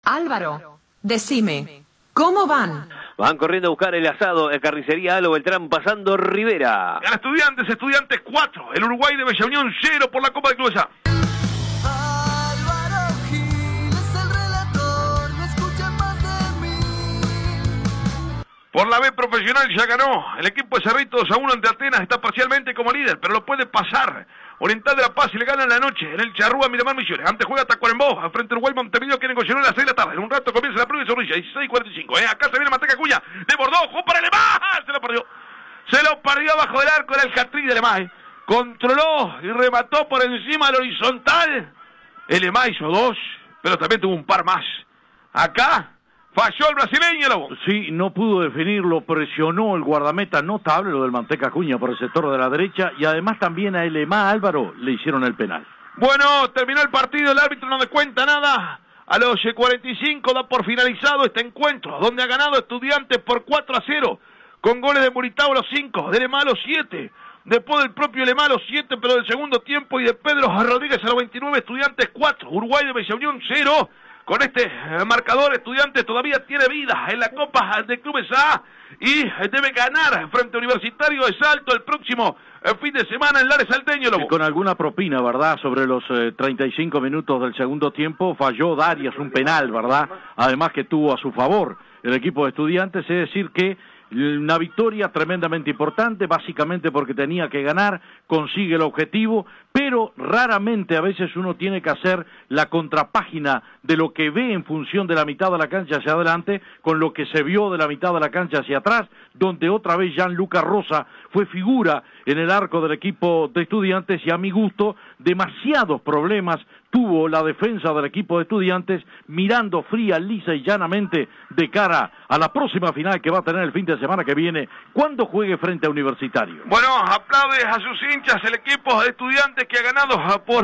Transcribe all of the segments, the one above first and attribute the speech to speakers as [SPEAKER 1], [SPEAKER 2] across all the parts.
[SPEAKER 1] Álvaro, decime, ¿cómo van?
[SPEAKER 2] Van corriendo a buscar el asado, carnicería Alo Beltrán pasando Rivera.
[SPEAKER 3] Gana Estudiantes 4, el Uruguay de Bella Unión 0 por la Copa de Clubes A.
[SPEAKER 4] Álvaro Gil es el relator, no escuchen más de mí.
[SPEAKER 3] Por la B profesional ya ganó. El equipo de Cerrito 2-1 ante Atenas está parcialmente como líder, pero lo puede pasar. Oriental de La Paz y le gana en la noche en el Charrúa Miramar Misiones. Antes juega Tacuarembó, frente a Uruguay Montevideo, que negociaron a las 6 de la tarde. En un rato comienza la prueba de Zorrilla, 16:45. Acá se viene Manteca Cuña, desbordó, jugó para Alemán, se lo perdió abajo del arco, era el hat-trick de Alemán. Controló y remató por encima del horizontal. El Alemán hizo 2, pero también tuvo un par más. Acá falló el brasileño, Lobo.
[SPEAKER 5] Sí, no pudo definirlo, presionó el guardameta, notable lo del Manteca Cuña por el sector de la derecha, y además también a Elemá Álvaro le hicieron el penal.
[SPEAKER 3] Bueno, terminó el partido, el árbitro no descuenta nada. A los 45 da por finalizado este encuentro, donde ha ganado Estudiantes por 4-0, con goles de Muritao a los 5, de Elemá a los 7, después del propio Elemá a los 7, pero del segundo tiempo, y de Pedro Rodríguez a los 29, Estudiantes 4, Uruguay de Bella Unión 0. Con este marcador, Estudiantes todavía tiene vida en la Copa de Clubes A y debe ganar frente a Universitario de Salto el próximo fin de semana en Lares Salteño, Lobo.
[SPEAKER 5] Con alguna propina, ¿verdad? Sobre los 35 minutos del segundo tiempo falló Darias un penal, ¿verdad? Además que tuvo a su favor el equipo de Estudiantes, es decir que una victoria tremendamente importante, básicamente porque tenía que ganar, consigue el objetivo, pero raramente a veces uno tiene que hacer la contrapágina de lo que ve en función de la mitad de la cancha hacia adelante, con lo que se vio de la mitad de la cancha hacia atrás, donde otra vez Gianluca Rosa fue figura en el arco del equipo de Estudiantes, y a mi gusto demasiados problemas tuvo la defensa del equipo de Estudiantes, mirando fría, lisa y llanamente de cara a la próxima final que va a tener el fin de semana que viene, cuando juegue frente a Universitario.
[SPEAKER 3] Bueno, aplaude a sus hinchas el equipo de Estudiantes que ha ganado por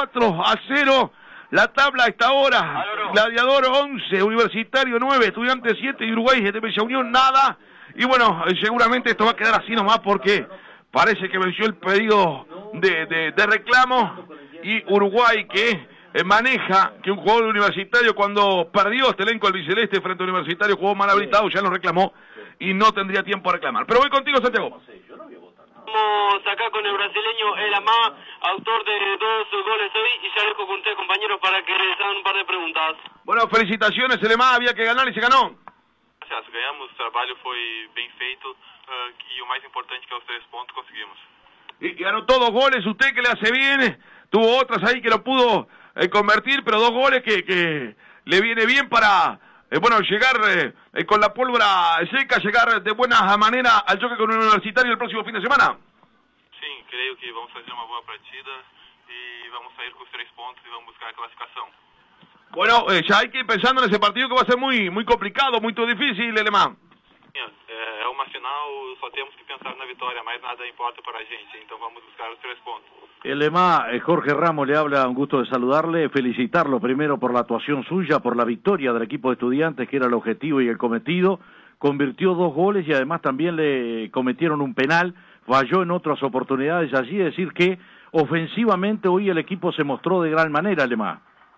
[SPEAKER 3] 4-0 la tabla a esta hora. Gladiador 11, Universitario 9, Estudiantes 7 y Uruguay de Bella Unión nada. Y bueno, seguramente esto va a quedar así nomás porque parece que venció el pedido de reclamo, y Uruguay que maneja que un jugador universitario, cuando perdió este elenco el biceleste frente a Universitario, jugó mal habilitado, ya lo reclamó y no tendría tiempo a reclamar. Pero voy contigo, Santiago.
[SPEAKER 6] Estamos acá con el brasileño Elamá, autor de 2 goles hoy, y ya dejo con ustedes, compañeros, para que les hagan un par de preguntas.
[SPEAKER 3] Bueno, felicitaciones, Elamá, había que ganar y se ganó.
[SPEAKER 7] Gracias, ganhamos, o trabalho foi bem feito, e o mais importante que é os 3 pontos conseguimos.
[SPEAKER 3] Y ganó todos 2 goles, usted que le hace bien, tuvo otras ahí que lo pudo convertir, pero 2 goles que le viene bien para, bueno, llegar con la pólvora seca, llegar de buena manera al choque con un Universitario el próximo fin de semana.
[SPEAKER 7] Sim, creio que vamos fazer uma boa partida e vamos sair com os 3 pontos e vamos buscar a classificação.
[SPEAKER 3] Bueno, ya hay que ir pensando en ese partido que va a ser muy complicado, muy difícil, Elemán.
[SPEAKER 7] É uma final, só temos que pensar na vitória, mais nada importa para a gente, então vamos buscar os 3 pontos.
[SPEAKER 5] Elemá, Jorge Ramos le habla, un gusto de saludarle, felicitarlo primero por la actuación suya, por la victoria del equipo de Estudiantes, que era el objetivo y el cometido. Convirtió 2 goles y además también le cometieron un penal, falló en otras oportunidades allí, es decir que ofensivamente hoy el equipo se mostró de gran manera, Elemá.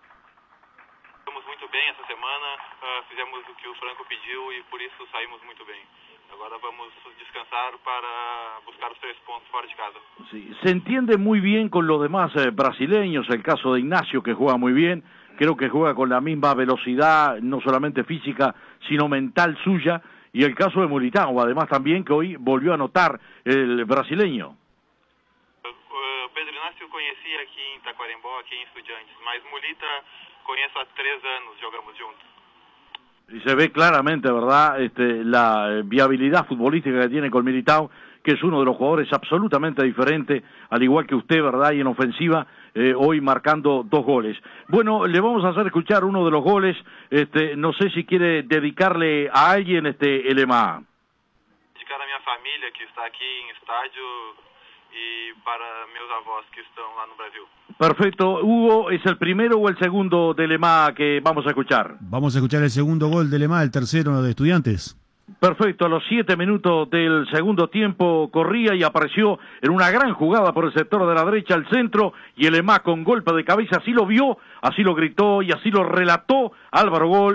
[SPEAKER 7] Muito bem essa semana, fizemos o que o Franco pediu e por isso saímos muito bem. Agora vamos descansar para buscar os 3 pontos fora de casa.
[SPEAKER 5] Sí, se entiende muy bien con los demás brasileños, el caso de Ignacio, que juega muy bien, creo que juega con la misma velocidad, no solamente física, sino mental suya, y el caso de Muritao, además también que hoy volvió a anotar el brasileño.
[SPEAKER 7] Pedro Inácio conhecia aqui em Taquarembó, aqui em Estudiantes, mas Mulita conheço há 3 anos, jogamos juntos.
[SPEAKER 5] Y se ve claramente, ¿verdad?, la viabilidad futbolística que tiene con Militao, que es uno de los jugadores absolutamente diferentes, al igual que usted, ¿verdad?, y en ofensiva, hoy marcando 2 goles. Bueno, le vamos a hacer escuchar uno de los goles, no sé si quiere dedicarle a alguien, Elemá.
[SPEAKER 7] Dedicar a minha família que está aqui em estádio y para meus avós que están lá no Brasil.
[SPEAKER 5] Perfecto. Hugo, ¿es el primero o el segundo de Elemá que vamos a escuchar?
[SPEAKER 8] Vamos a escuchar el segundo gol de Elemá, el tercero de Estudiantes.
[SPEAKER 5] Perfecto, a los 7 minutos del segundo tiempo corría y apareció en una gran jugada por el sector de la derecha al centro, y Elemá con golpe de cabeza así lo vio, así lo gritó y así lo relató Álvaro Gol.